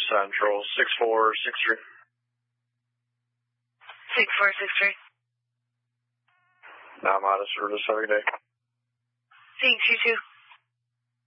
Central, 6463. 6463. Now, modest service, have a good day. Thanks, you too.